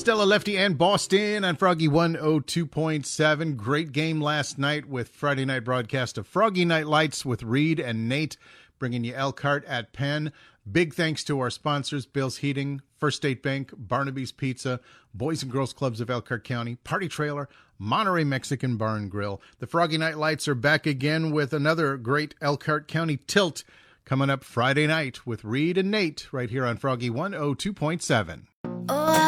Stella, Lefty, and Boston on Froggy 102.7. Great game last night with Friday night broadcast of Froggy Night Lights with Reed and Nate, bringing you Elkhart at Penn. Big thanks to our sponsors, Bill's Heating, First State Bank, Barnaby's Pizza, Boys and Girls Clubs of Elkhart County, Party Trailer, Monterey Mexican Bar and Grill. The Froggy Night Lights are back again with another great Elkhart County tilt coming up Friday night with Reed and Nate right here on Froggy 102.7.